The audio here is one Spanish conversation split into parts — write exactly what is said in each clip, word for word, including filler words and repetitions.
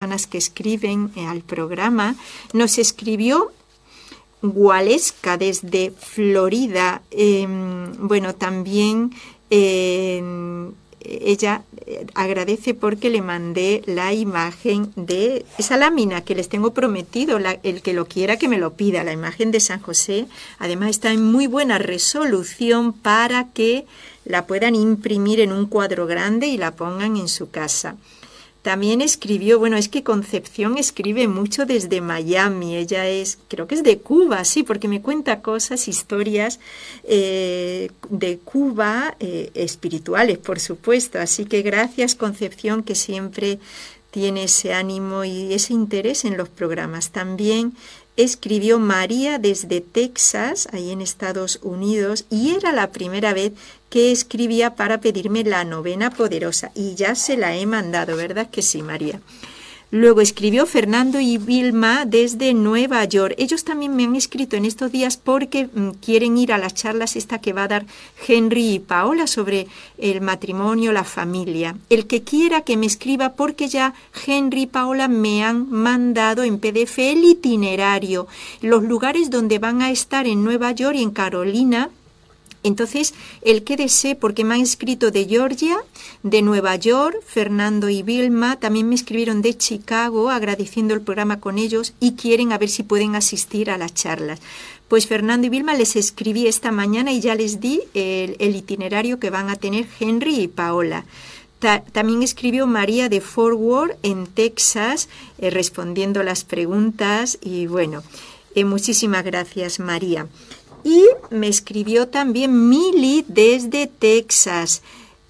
personas que escriben eh, al programa. Nos escribió Gualesca desde Florida. Eh, bueno, también eh, ella agradece porque le mandé la imagen de esa lámina que les tengo prometido, la, el que lo quiera que me lo pida, la imagen de San José. Además está en muy buena resolución para que la puedan imprimir en un cuadro grande y la pongan en su casa. También escribió, bueno, es que Concepción escribe mucho desde Miami. Ella es, creo que es de Cuba, sí, porque me cuenta cosas, historias eh, de Cuba, eh, espirituales, por supuesto. Así que gracias, Concepción, que siempre tiene ese ánimo y ese interés en los programas. También escribió María desde Texas, ahí en Estados Unidos, y era la primera vez que escribía para pedirme la novena poderosa, y ya se la he mandado, ¿verdad que sí, María? Luego escribió Fernando y Vilma desde Nueva York. Ellos también me han escrito en estos días porque mm, quieren ir a las charlas esta que va a dar Henry y Paola sobre el matrimonio, la familia. El que quiera que me escriba, porque ya Henry y Paola me han mandado en P D F el itinerario, los lugares donde van a estar en Nueva York y en Carolina. Entonces, el que desee, porque me han escrito de Georgia, de Nueva York, Fernando y Vilma, también me escribieron de Chicago, agradeciendo el programa con ellos, y quieren a ver si pueden asistir a las charlas. Pues Fernando y Vilma les escribí esta mañana y ya les di el, el itinerario que van a tener Henry y Paola. Ta- también escribió María de Fort Worth, en Texas, eh, respondiendo las preguntas, y bueno, eh, muchísimas gracias, María. Y me escribió también Mili desde Texas,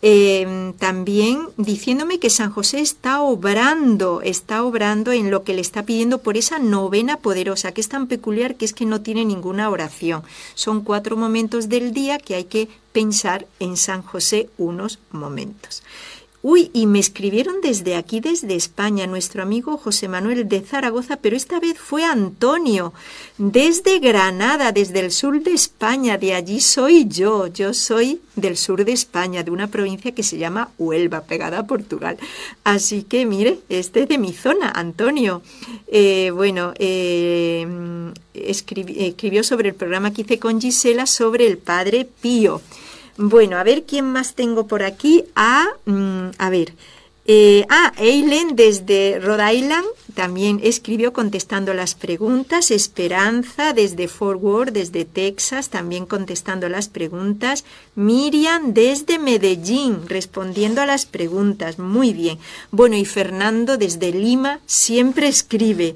eh, también diciéndome que San José está obrando, está obrando en lo que le está pidiendo por esa novena poderosa, que es tan peculiar que es que no tiene ninguna oración. Son cuatro momentos del día que hay que pensar en San José unos momentos. Uy, y me escribieron desde aquí, desde España, nuestro amigo José Manuel de Zaragoza, pero esta vez fue Antonio, desde Granada, desde el sur de España. De allí soy yo, yo soy del sur de España, de una provincia que se llama Huelva, pegada a Portugal. Así que, mire, este es de mi zona, Antonio. Eh, bueno, eh, escribi- escribió sobre el programa que hice con Gisela sobre el Padre Pío. Bueno, a ver, ¿quién más tengo por aquí? Ah, mmm, a ver, eh, ah, Eileen desde Rhode Island también escribió contestando las preguntas. Esperanza desde Fort Worth, desde Texas, también contestando las preguntas. Miriam desde Medellín, respondiendo a las preguntas. Muy bien. Bueno, y Fernando desde Lima siempre escribe.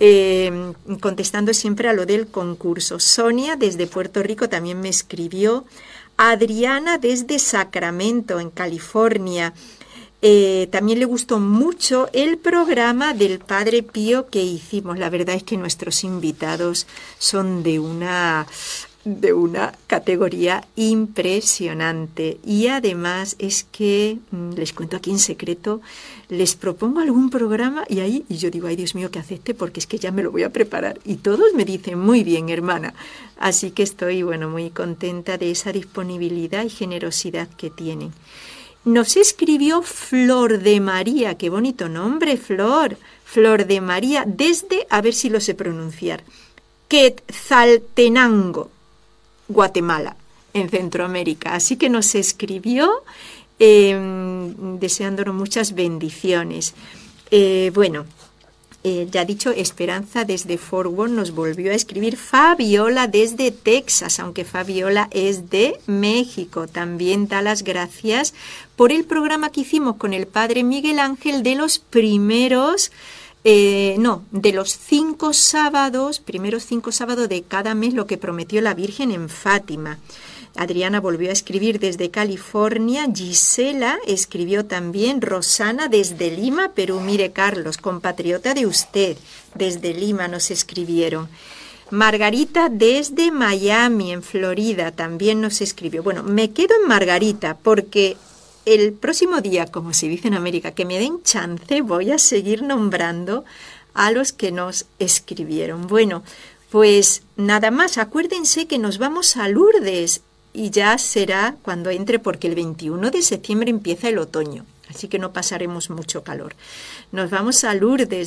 Eh, contestando siempre a lo del concurso. Sonia desde Puerto Rico también me escribió. Adriana desde Sacramento, en California. Eh, también le gustó mucho el programa del Padre Pío que hicimos. La verdad es que nuestros invitados son de una, de una categoría impresionante. Y además es que, les cuento aquí en secreto, les propongo algún programa y ahí y yo digo, ay Dios mío, que acepte porque es que ya me lo voy a preparar. Y todos me dicen, muy bien, hermana. Así que estoy, bueno, muy contenta de esa disponibilidad y generosidad que tienen. Nos escribió Flor de María, qué bonito nombre, Flor. Flor de María, desde, a ver si lo sé pronunciar, Quetzaltenango, Guatemala, en Centroamérica. Así que nos escribió eh, deseándonos muchas bendiciones. Eh, bueno, eh, ya dicho, Esperanza desde Fort Worth nos volvió a escribir. Fabiola desde Texas, aunque Fabiola es de México, también da las gracias por el programa que hicimos con el Padre Miguel Ángel de los primeros... Eh, no, de los cinco sábados, primeros cinco sábados de cada mes, lo que prometió la Virgen en Fátima. Adriana volvió a escribir desde California. Gisela escribió también. Rosana desde Lima, Perú. Mire, Carlos, compatriota de usted, desde Lima nos escribieron. Margarita desde Miami, en Florida, también nos escribió. Bueno, me quedo en Margarita porque el próximo día, como se dice en América, que me den chance, voy a seguir nombrando a los que nos escribieron. Bueno, pues nada más, acuérdense que nos vamos a Lourdes y ya será cuando entre, porque el veintiuno de septiembre empieza el otoño, así que no pasaremos mucho calor. Nos vamos a Lourdes.